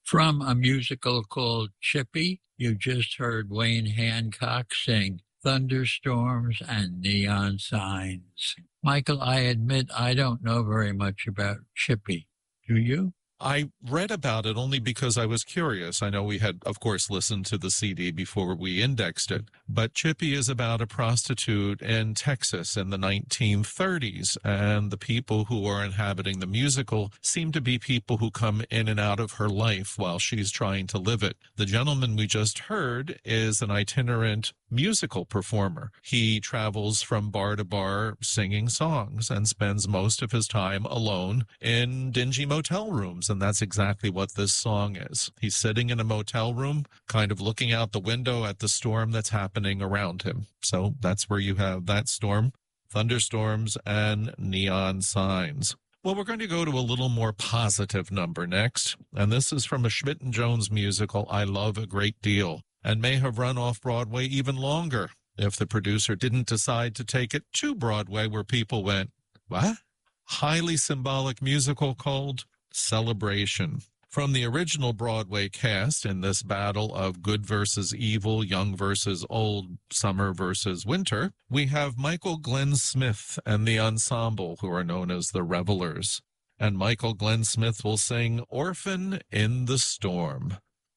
From a musical called Chippy, you just heard Wayne Hancock sing Thunderstorms and Neon Signs. Michael, I admit I don't know very much about Chippy. Do you? I read about it only because I was curious. I know we had, of course, listened to the CD before we indexed it, but Chippy is about a prostitute in Texas in the 1930s, and the people who are inhabiting the musical seem to be people who come in and out of her life while she's trying to live it. The gentleman we just heard is an itinerant musical performer. He travels from bar to bar singing songs and spends most of his time alone in dingy motel rooms. And that's exactly what this song is. He's sitting in a motel room, kind of looking out the window at the storm that's happening around him. So that's where you have that storm, thunderstorms, and neon signs. Well, we're going to go to a little more positive number next. And this is from a Schmidt and Jones musical I love a great deal, and may have run off Broadway even longer if the producer didn't decide to take it to Broadway, where people went, what? Highly symbolic musical called Celebration. From the original Broadway cast in this battle of good versus evil, young versus old, summer versus winter, we have Michael Glenn Smith and the ensemble, who are known as the Revelers. And Michael Glenn Smith will sing Orphan in the Storm.